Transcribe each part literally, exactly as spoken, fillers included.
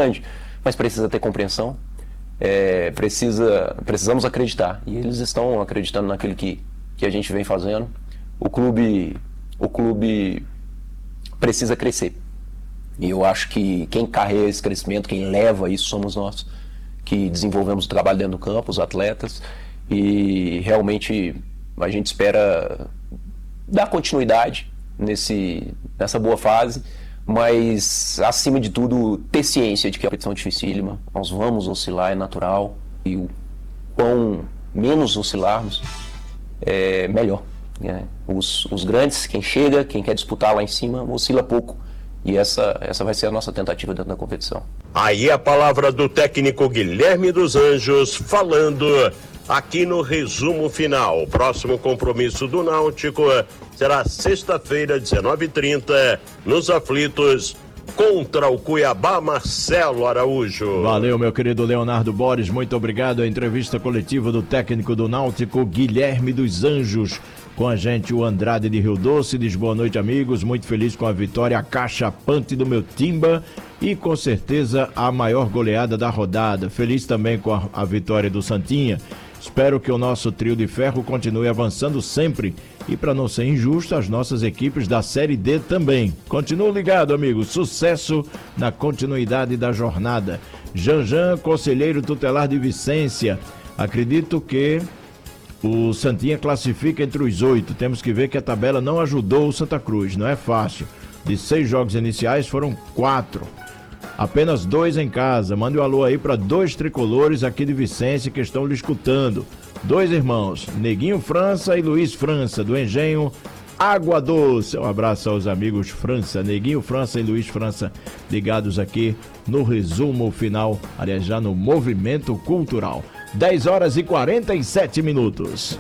grande, mas precisa ter compreensão, é, precisa, precisamos acreditar, e eles estão acreditando naquilo que, que a gente vem fazendo. O clube, o clube precisa crescer, e eu acho que quem carrega esse crescimento, quem leva isso, somos nós, que desenvolvemos o trabalho dentro do campo, os atletas, e realmente a gente espera dar continuidade nesse, nessa boa fase, mas acima de tudo ter ciência de que é uma competição dificílima, nós vamos oscilar, é natural, e o quão menos oscilarmos, é melhor, né? Os, os grandes, quem chega, quem quer disputar lá em cima, oscila pouco, e essa, essa vai ser a nossa tentativa dentro da competição. Aí a palavra do técnico Guilherme dos Anjos, falando aqui no resumo final. O próximo compromisso do Náutico será sexta-feira, dezenove e trinta, nos Aflitos, contra o Cuiabá. Marcelo Araújo. Valeu, meu querido Leonardo Borges, muito obrigado. A entrevista coletiva do técnico do Náutico, Guilherme dos Anjos. Com a gente o Andrade de Rio Doce, diz boa noite, amigos, muito feliz com a vitória acachapante do meu Timba e com certeza a maior goleada da rodada. Feliz também com a, a vitória do Santinha. Espero que o nosso trio de ferro continue avançando sempre e, para não ser injusto, as nossas equipes da Série D também. Continua ligado, amigo. Sucesso na continuidade da jornada. Janjan, conselheiro tutelar de Vicência. Acredito que o Santinha classifica entre os oito. Temos que ver que a tabela não ajudou o Santa Cruz. Não é fácil. De seis jogos iniciais foram quatro. Apenas dois em casa. Mande um alô aí para dois tricolores aqui de Vicência que estão lhe escutando. Dois irmãos, Neguinho França e Luiz França, do Engenho Água Doce. Um abraço aos amigos França, Neguinho França e Luiz França, ligados aqui no resumo final, aliás, já no Movimento Cultural. dez horas e quarenta e sete minutos.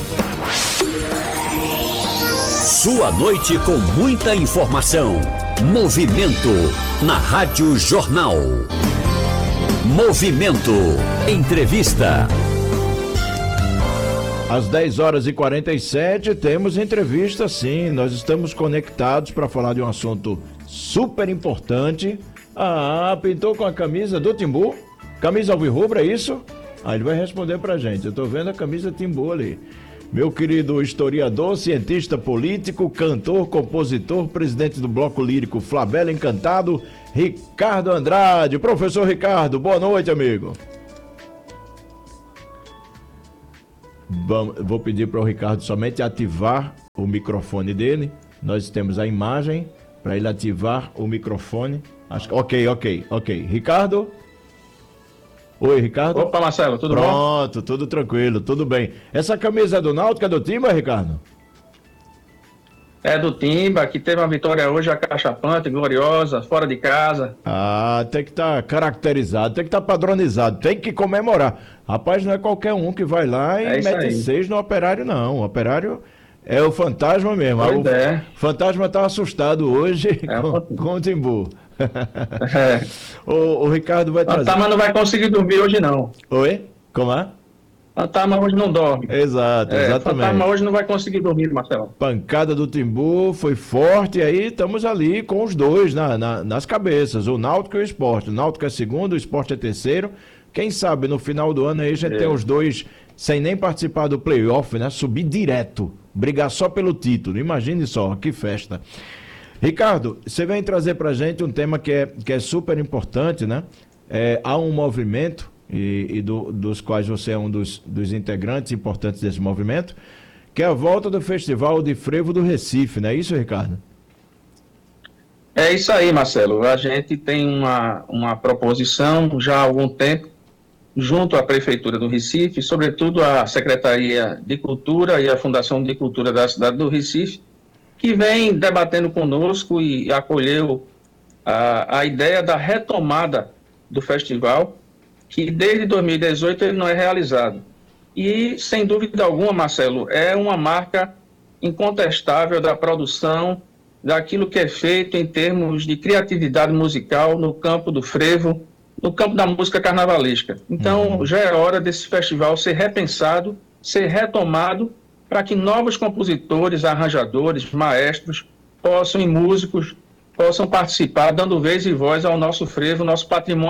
Sua noite com muita informação. Movimento na Rádio Jornal. Movimento. Entrevista. Às dez horas e quarenta e sete temos entrevista, sim. Nós estamos conectados para falar de um assunto super importante. Ah, pintou com a camisa do Timbu? Camisa alvirrubra, é isso? Ah, ele vai responder pra gente. Eu tô vendo a camisa Timbu ali. Meu querido historiador, cientista político, cantor, compositor, presidente do Bloco Lírico Flabela Encantado, Ricardo Andrade. Professor Ricardo, boa noite, amigo. Vamos, vou pedir para o Ricardo somente ativar o microfone dele. Nós temos a imagem para ele ativar o microfone. Acho que... Ok, ok, ok. Ricardo? Oi, Ricardo. Opa, Marcelo, tudo Pronto, bom? Pronto, tudo tranquilo, tudo bem. Essa camisa é do Náutico, é do Timba, Ricardo? É do Timba, que teve uma vitória hoje acachapante, gloriosa, fora de casa. Ah, tem que estar tá caracterizado, tem que estar tá padronizado, tem que comemorar. Rapaz, não é qualquer um que vai lá e é mete seis no Operário, não. O Operário é o fantasma mesmo. Pois o é. fantasma tá assustado hoje é com, com o Timbu. É. o, o Ricardo vai trazer... Fantasma não vai conseguir dormir hoje, não. Oi? Como é? Fantasma hoje não dorme. Exato, é, exatamente. Fantasma hoje não vai conseguir dormir, Marcelo. Pancada do Timbu foi forte, e aí estamos ali com os dois na, na, nas cabeças, o Náutico e o Sport. O Náutico é segundo, o Sport é terceiro. Quem sabe no final do ano aí a gente é. tem os dois sem nem participar do playoff, né? Subir direto, brigar só pelo título. Imagine só, que festa. Ricardo, você vem trazer pra gente um tema que é, que é super importante, né? É, há um movimento, e, e do, dos quais você é um dos, dos integrantes importantes desse movimento, que é a volta do Festival de Frevo do Recife, não é isso, Ricardo? É isso aí, Marcelo. A gente tem uma, uma proposição já há algum tempo, junto à Prefeitura do Recife, sobretudo a Secretaria de Cultura e a Fundação de Cultura da cidade do Recife, que vem debatendo conosco e acolheu a, a ideia da retomada do festival, que desde dois mil e dezoito ele não é realizado. E, sem dúvida alguma, Marcelo, é uma marca incontestável da produção, daquilo que é feito em termos de criatividade musical no campo do frevo, no campo da música carnavalesca. Então, uhum. já é hora desse festival ser repensado, ser retomado, para que novos compositores, arranjadores, maestros, possam e músicos possam participar, dando vez e voz ao nosso frevo, nosso patrimônio